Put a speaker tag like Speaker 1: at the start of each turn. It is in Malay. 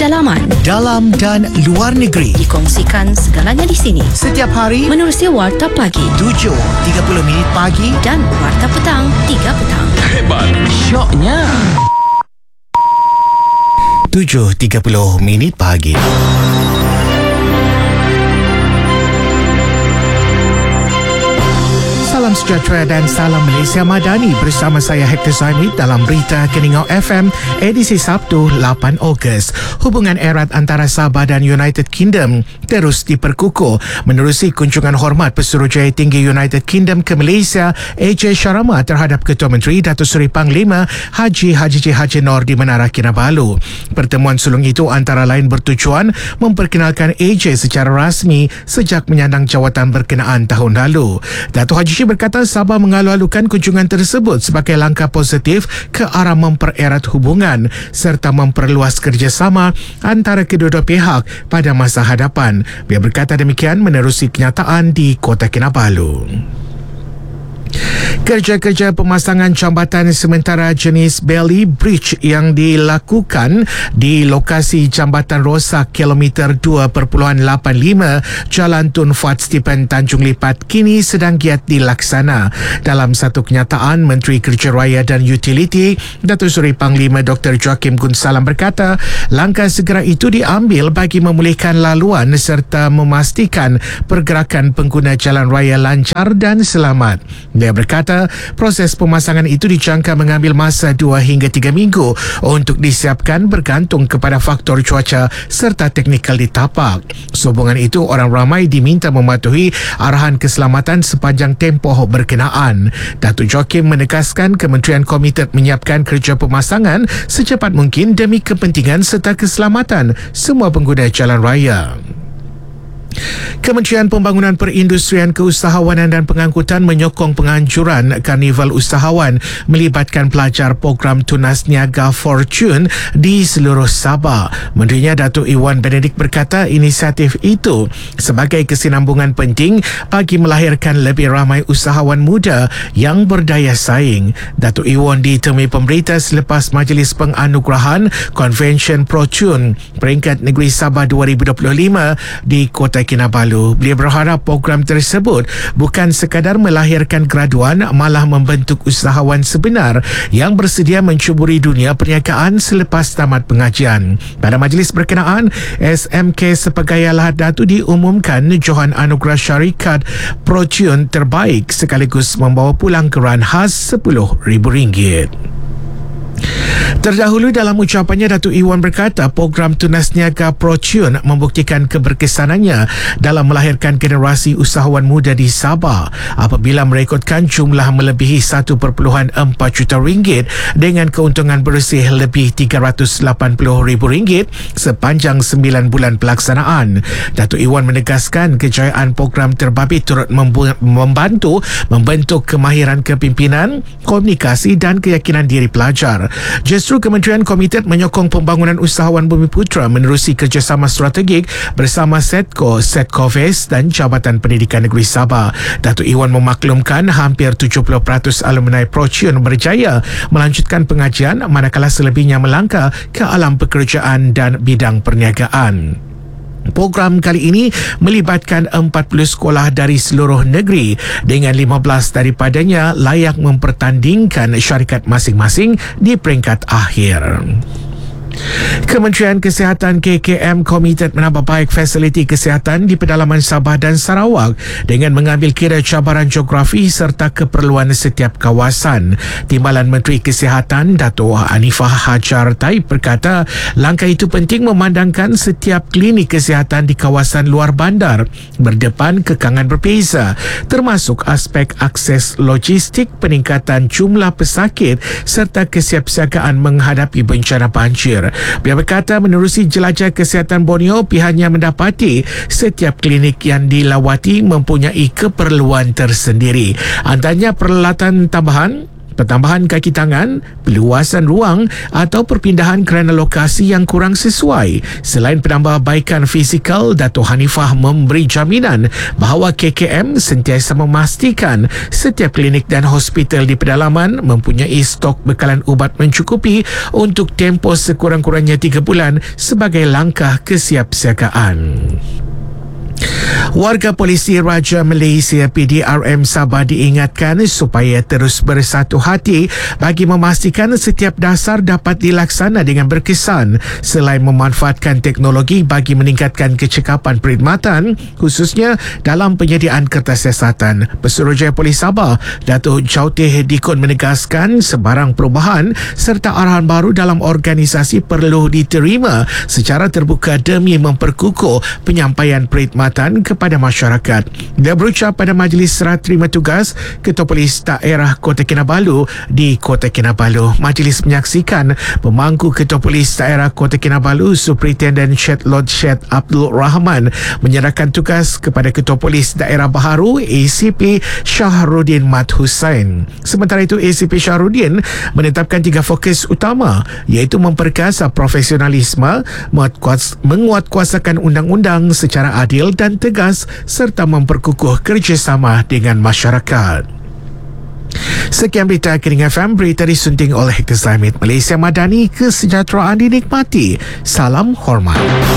Speaker 1: dalaman,
Speaker 2: dalam dan luar negeri.
Speaker 1: dikongsikan segalanya di sini.
Speaker 2: Setiap hari
Speaker 1: Menerusi Warta Pagi
Speaker 2: 7.30 minit pagi
Speaker 1: dan Warta Petang 3 petang.
Speaker 3: Hebat, syoknya.
Speaker 2: 7.30 minit pagi. Salam sejahtera dan salam Malaysia Madani bersama saya Hector Zaimit dalam Berita Keningau FM edisi Sabtu 8 Ogos. Hubungan erat antara Sabah dan United Kingdom terus diperkukuh menerusi kunjungan hormat Pesuruhjaya Tinggi United Kingdom ke Malaysia AJ Sharma terhadap Ketua Menteri Datuk Seri Panglima Haji J. Haji Noor di Menara Kinabalu. Pertemuan sulung itu antara lain bertujuan memperkenalkan AJ secara rasmi sejak menyandang jawatan berkenaan tahun lalu. Datuk Haji berkata Sabah mengalu-alukan kunjungan tersebut sebagai langkah positif ke arah mempererat hubungan serta memperluas kerjasama antara kedua-dua pihak pada masa hadapan. Beliau berkata demikian menerusi kenyataan di Kota Kinabalu. Kerja-kerja pemasangan jambatan sementara jenis Bailey Bridge yang dilakukan di lokasi jambatan rosak kilometer 2.85 Jalan Tun Fuad Stipen Tanjung Lipat kini sedang giat dilaksana. Dalam satu kenyataan, Menteri Kerja Raya dan Utiliti Datuk Seri Panglima Dr. Joakim Gunsalam berkata langkah segera itu diambil bagi memulihkan laluan serta memastikan pergerakan pengguna jalan raya lancar dan selamat. Dia berkata proses pemasangan itu dijangka mengambil masa 2 hingga 3 minggu untuk disiapkan bergantung kepada faktor cuaca serta teknikal di tapak. Sehubungan itu, orang ramai diminta mematuhi arahan keselamatan sepanjang tempoh berkenaan. Datuk Joakim menegaskan kementerian komited menyiapkan kerja pemasangan secepat mungkin demi kepentingan serta keselamatan semua pengguna jalan raya. Kementerian Pembangunan Perindustrian Keusahawanan dan Pengangkutan menyokong penganjuran Karnival Usahawan melibatkan pelajar program Tunas Niaga Fortune di seluruh Sabah. Menterinya Datuk Iwan Benedict berkata inisiatif itu sebagai kesinambungan penting bagi melahirkan lebih ramai usahawan muda yang berdaya saing. Datuk Iwan ditemui pemberita selepas Majlis Penganugerahan Convention Fortune Peringkat Negeri Sabah 2025 di Kota Kinabalu. Beliau berharap program tersebut bukan sekadar melahirkan graduan, malah membentuk usahawan sebenar yang bersedia mencuburi dunia perniagaan selepas tamat pengajian. Pada majlis berkenaan, SMK Sepegaya Lahad Datu diumumkan Johan Anugerah Syarikat Fortune terbaik sekaligus membawa pulang keran khas RM10,000. Terdahulu dalam ucapannya, Datuk Iwan berkata program Tunas Niaga Fortune membuktikan keberkesanannya dalam melahirkan generasi usahawan muda di Sabah apabila merekodkan jumlah melebihi RM1.4 juta dengan keuntungan bersih lebih RM380,000 sepanjang 9 bulan pelaksanaan. Datuk Iwan menegaskan kejayaan program terbabit turut membantu membentuk kemahiran kepimpinan, komunikasi dan keyakinan diri pelajar. Justru Kementerian Komited menyokong pembangunan usahawan Bumiputera menerusi kerjasama strategik bersama SETCO, SETCOVES dan Jabatan Pendidikan Negeri Sabah. Datuk Iwan memaklumkan hampir 70% alumni Fortune berjaya melanjutkan pengajian manakala selebihnya melangkah ke alam pekerjaan dan bidang perniagaan. Program kali ini melibatkan 40 sekolah dari seluruh negeri dengan 15 daripadanya layak mempertandingkan syarikat masing-masing di peringkat akhir. Kementerian Kesihatan KKM komited menambah baik fasiliti kesihatan di pedalaman Sabah dan Sarawak dengan mengambil kira cabaran geografi serta keperluan setiap kawasan. Timbalan Menteri Kesihatan Dato' Anifah Hajar Taib berkata langkah itu penting memandangkan setiap klinik kesihatan di kawasan luar bandar berdepan kekangan berbeza termasuk aspek akses logistik, peningkatan jumlah pesakit serta kesiapsiagaan menghadapi bencana banjir. Beliau berkata menerusi jelajah kesihatan Borneo, pihaknya mendapati setiap klinik yang dilawati mempunyai keperluan tersendiri. Antaranya peralatan tambahan, pertambahan kaki tangan, perluasan ruang atau perpindahan kerana lokasi yang kurang sesuai. Selain penambahbaikan fizikal, Dato' Hanifah memberi jaminan bahawa KKM sentiasa memastikan setiap klinik dan hospital di pedalaman mempunyai stok bekalan ubat mencukupi untuk tempoh sekurang-kurangnya 3 bulan sebagai langkah kesiapsiagaan. Warga Polisi Raja Malaysia PDRM Sabah diingatkan supaya terus bersatu hati bagi memastikan setiap dasar dapat dilaksana dengan berkesan selain memanfaatkan teknologi bagi meningkatkan kecekapan perkhidmatan khususnya dalam penyediaan kertas siasatan. Pesuruhjaya Polis Sabah Datuk Jautih Dikun menegaskan sebarang perubahan serta arahan baru dalam organisasi perlu diterima secara terbuka demi memperkukuh penyampaian perkhidmatan kepada masyarakat. Dia berucap pada majlis serah terima tugas Ketua Polis Daerah Kota Kinabalu di Kota Kinabalu. Majlis menyaksikan pemangku Ketua Polis Daerah Kota Kinabalu Superintendent Syed Lord Syed Abdul Rahman menyerahkan tugas kepada Ketua Polis Daerah Baharu ACP Syahrudin Mat Hussain. Sementara itu ACP Syahrudin menetapkan 3 fokus utama iaitu memperkasa profesionalisme, menguatkuasakan undang-undang secara adil dan tegas serta memperkukuh kerjasama dengan masyarakat. Sekian berita Kering FM, berita disunting oleh Hector Zahid. Malaysia Madani, kesejahteraan dinikmati. Salam hormat.